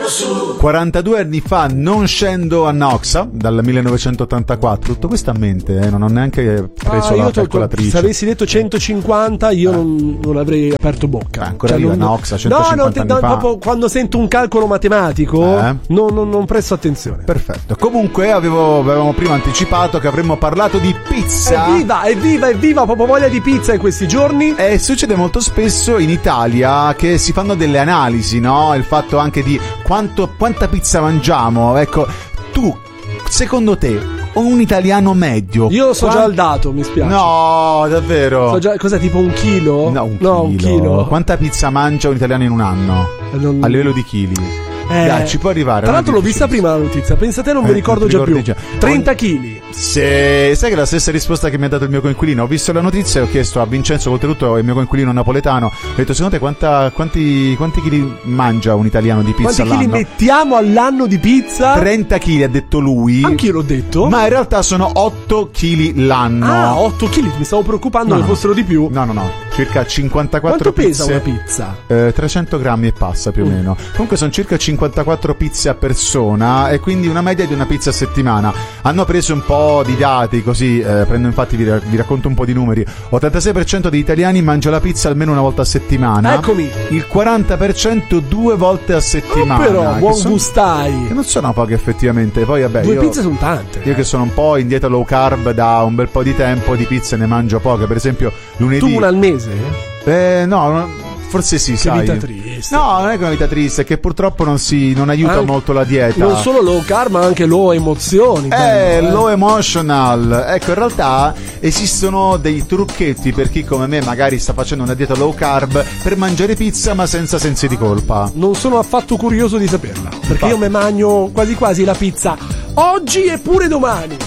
42 anni fa non scendo a Noxa dal 1984. Tutto questo a mente, non ho neanche preso la calcolatrice. Se avessi detto 150 io non avrei aperto bocca. Ancora viva Noxa, 150 anni fa. Proprio quando sento un calcolo matematico non presto attenzione. Perfetto. Comunque avevamo prima anticipato che avremmo parlato di pizza. Evviva, proprio voglia di pizza in questi giorni. E succede molto spesso in Italia che si fanno delle analisi, no? Il fatto anche di quanta pizza mangiamo. Ecco, tu, secondo te, un italiano medio? Io so già il dato, mi spiace. No, davvero? So già, cos'è, tipo un chilo? No, un chilo. Quanta pizza mangia un italiano in un anno? A livello di chili? Dai, ci può arrivare. Tra l'altro l'ho vista prima la notizia. Pensate, non mi ricordo già più. 30 kg. Sai che è la stessa risposta che mi ha dato il mio coinquilino. Ho visto la notizia e ho chiesto a Vincenzo, oltretutto il mio coinquilino napoletano, ho detto: secondo te quanti chili mangia un italiano di pizza all'anno? Quanti chili mettiamo all'anno di pizza? 30 kg ha detto lui. Anch'io l'ho detto. Ma in realtà sono 8 kg l'anno. Ah, 8 kg, mi stavo preoccupando che fossero di più. No, circa 54 Quanto pizze. Quanto pesa una pizza? 300 grammi e passa più o meno. Comunque sono circa 54 pizze a persona e quindi una media di una pizza a settimana. Hanno preso un po' di dati così, vi racconto un po' di numeri. 86% degli italiani mangia la pizza almeno una volta a settimana. Eccomi. Il 40% 2 volte a settimana. Però buon gustai. Che non sono poche effettivamente. Poi vabbè, 2 pizze sono tante. Io che sono un po' in dieta low carb da un bel po' di tempo, di pizze ne mangio poche. Per esempio lunedì. Tu una al mese? No, forse sì, sai. Che vita triste. No, non è che una vita triste, è che purtroppo non aiuta molto la dieta. Non solo low carb, ma anche low emozioni. Low emotional. Ecco, in realtà esistono dei trucchetti per chi come me magari sta facendo una dieta low carb per mangiare pizza ma senza sensi di colpa. Non sono affatto curioso di saperla, perché io mi mangio quasi quasi la pizza oggi e pure domani.